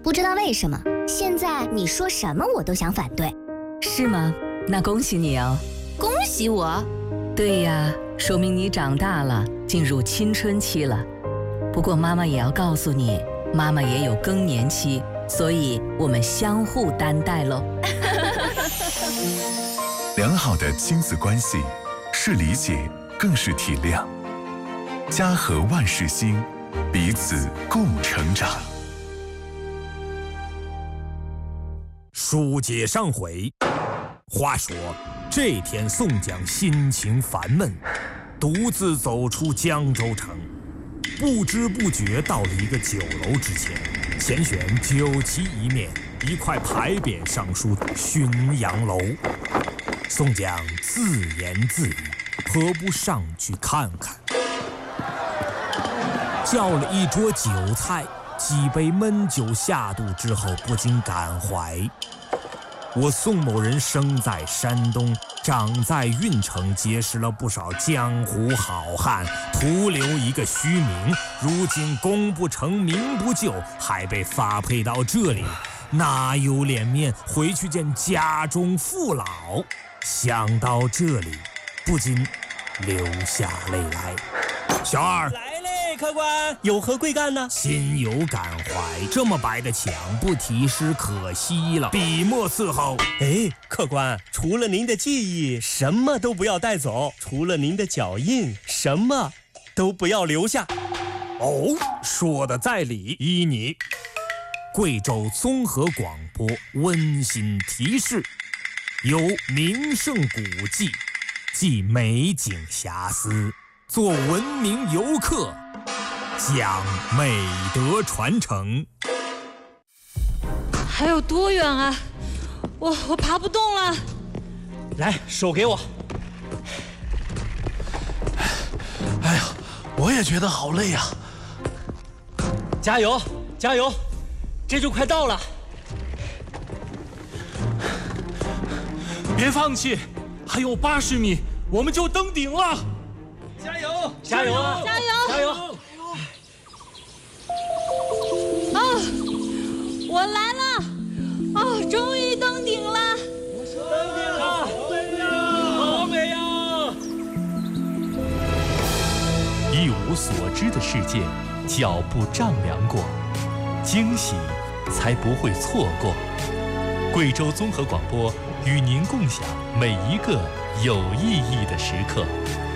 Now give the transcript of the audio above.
不知道为什么，现在你说什么我都想反对。 是吗？那恭喜你哦。 恭喜我？ 对呀，说明你长大了，进入青春期了。不过妈妈也要告诉你，妈妈也有更年期，所以我们相互担待咯。 良好的亲子关系是理解，更是体谅。家和万事兴，彼此共成长。 书接上回，话说这天宋江心情烦闷，独自走出江州城，不知不觉到了一个酒楼之前，前选酒旗一面，一块牌匾上书浔阳楼。宋江自言自语，何不上去看看？叫了一桌酒菜，几杯闷酒下肚之后，不禁感怀：我宋某人生在山东，长在郓城，结识了不少江湖好汉，徒留一个虚名。如今功不成名不就，还被发配到这里，哪有脸面回去见家中父老？想到这里，不禁流下泪来。小二来嘞，客官，有何贵干呢？ 心有感怀，这么白的墙不题诗可惜了，笔墨伺候。 哎，客官，除了您的记忆，什么都不要带走；除了您的脚印，什么都不要留下。 哦，说的在理，依你。贵州综合广播温馨提示：有名胜古迹，即美景遐思，做文明游客，讲美德传承。 还有多远啊？我爬不动了。 来，手给我。 哎呀，我也觉得好累呀。 加油，加油，这就快到了。 别放弃，还有80米，我们就登顶了。 加油，加油啊！ 加油！ 加油！ 啊，我来了！哦，终于登顶了！ 登顶了！好美呀！ 一无所知的世界，脚步丈量过，惊喜才不会错过。贵州综合广播与您共享每一个有意义的时刻。